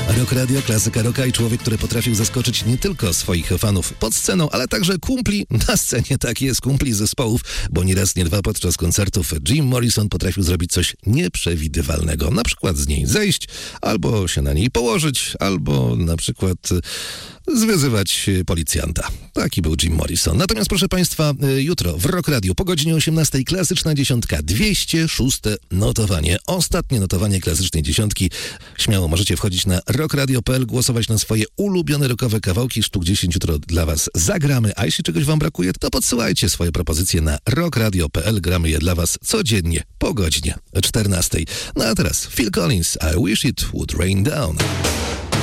Rock Radio, klasyka rocka i człowiek, który potrafił zaskoczyć nie tylko swoich fanów pod sceną, ale także kumpli na scenie. Tak jest, kumpli zespołów, bo nie raz, nie dwa podczas koncertów Jim Morrison potrafił zrobić coś nieprzewidywalnego. Na przykład z niej zejść, albo się na niej położyć, albo na przykład zwyzywać policjanta. Taki był Jim Morrison. Natomiast proszę Państwa, jutro w Rock Radio po godzinie 18 klasyczna dziesiątka, 206 notowanie. Ostatnie notowanie klasycznej dziesiątki. Śmiało możecie wchodzić na rockradio.pl, głosować na swoje ulubione rockowe kawałki. Sztuk 10 jutro dla Was zagramy, a jeśli czegoś Wam brakuje, to podsyłajcie swoje propozycje na rockradio.pl. Gramy je dla Was codziennie po godzinie 14. No a teraz Phil Collins, I Wish It Would Rain Down.